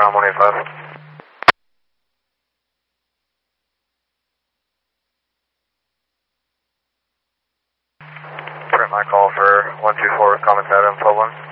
185. Print my call for 124, comment out on 12-1.